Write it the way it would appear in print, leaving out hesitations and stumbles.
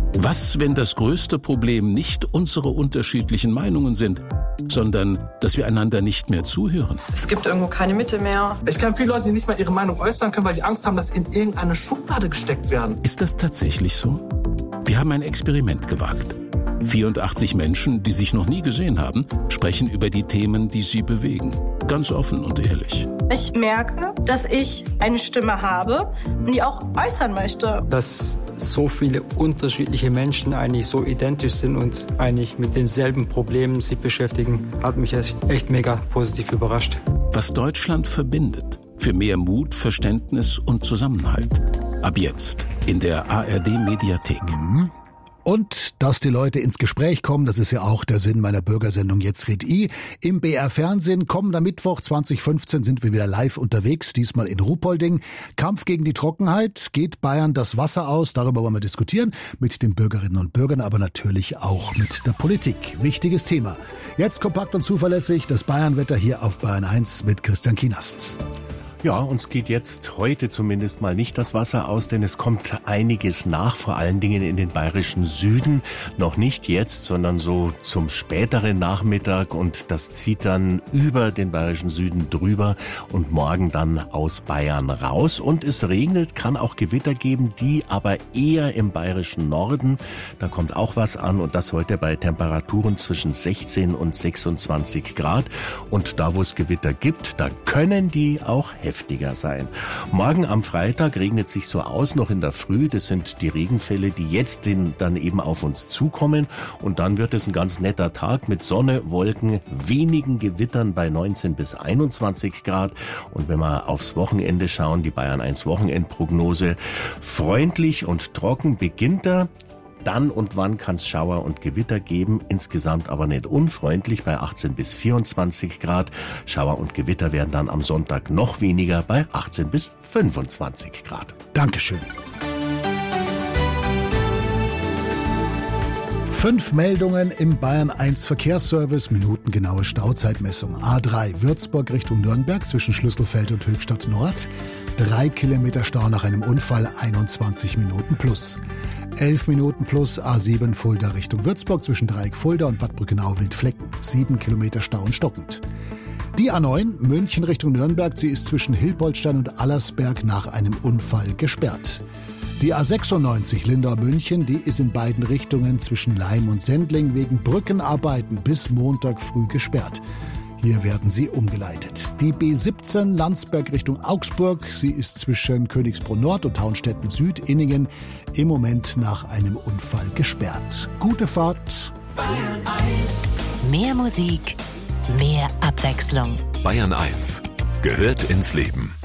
Was, wenn das größte Problem nicht unsere unterschiedlichen Meinungen sind, sondern dass wir einander nicht mehr zuhören? Es gibt irgendwo keine Mitte mehr. Ich kenne viele Leute, die nicht mal ihre Meinung äußern können, weil die Angst haben, dass sie in irgendeine Schublade gesteckt werden. Ist das tatsächlich so? Wir haben ein Experiment gewagt. 84 Menschen, die sich noch nie gesehen haben, sprechen über die Themen, die sie bewegen. Ganz offen und ehrlich. Ich merke, dass ich eine Stimme habe und die auch äußern möchte. Dass so viele unterschiedliche Menschen eigentlich so identisch sind und eigentlich mit denselben Problemen sich beschäftigen, hat mich echt mega positiv überrascht. Was Deutschland verbindet. Für mehr Mut, Verständnis und Zusammenhalt. Ab jetzt in der ARD-Mediathek. Und dass die Leute ins Gespräch kommen, das ist ja auch der Sinn meiner Bürgersendung Jetzt red I. Im BR-Fernsehen, kommender Mittwoch 2015 sind wir wieder live unterwegs, diesmal in Ruhpolding. Kampf gegen die Trockenheit, geht Bayern das Wasser aus? Darüber wollen wir diskutieren, mit den Bürgerinnen und Bürgern, aber natürlich auch mit der Politik. Wichtiges Thema. Jetzt kompakt und zuverlässig, das Bayernwetter hier auf Bayern 1 mit Christian Kienast. Ja, uns geht jetzt heute zumindest mal nicht das Wasser aus, denn es kommt einiges nach, vor allen Dingen in den bayerischen Süden. Noch nicht jetzt, sondern so zum späteren Nachmittag, und das zieht dann über den bayerischen Süden drüber und morgen dann aus Bayern raus. Und es regnet, kann auch Gewitter geben, die aber eher im bayerischen Norden. Da kommt auch was an, und das heute bei Temperaturen zwischen 16 und 26 Grad. Und da, wo es Gewitter gibt, da können die auch heftiger sein. Morgen am Freitag regnet sich so aus, noch in der Früh. Das sind die Regenfälle, die jetzt dann eben auf uns zukommen. Und dann wird es ein ganz netter Tag mit Sonne, Wolken, wenigen Gewittern bei 19 bis 21 Grad. Und wenn wir aufs Wochenende schauen, die Bayern 1 Wochenendprognose, freundlich und trocken beginnt er. Dann und wann kann es Schauer und Gewitter geben, insgesamt aber nicht unfreundlich bei 18 bis 24 Grad. Schauer und Gewitter werden dann am Sonntag noch weniger bei 18 bis 25 Grad. Dankeschön. 5 Meldungen im Bayern 1 Verkehrsservice, minutengenaue Stauzeitmessung. A3 Würzburg Richtung Nürnberg zwischen Schlüsselfeld und Höchstadt Nord. 3 Kilometer Stau nach einem Unfall, 21 Minuten plus. 11 Minuten plus A7 Fulda Richtung Würzburg zwischen Dreieck Fulda und Bad Brückenau-Wildflecken. 7 Kilometer Stau und stockend. Die A9 München Richtung Nürnberg, sie ist zwischen Hilpoltstein und Allersberg nach einem Unfall gesperrt. Die A96 Lindau-München, die ist in beiden Richtungen zwischen Laim und Sendling wegen Brückenarbeiten bis Montag früh gesperrt. Hier werden sie umgeleitet. Die B17 Landsberg Richtung Augsburg. Sie ist zwischen Königsbrunn Nord und Taunstetten Süd, Inningen, im Moment nach einem Unfall gesperrt. Gute Fahrt. Bayern 1. Mehr Musik, mehr Abwechslung. Bayern 1 gehört ins Leben.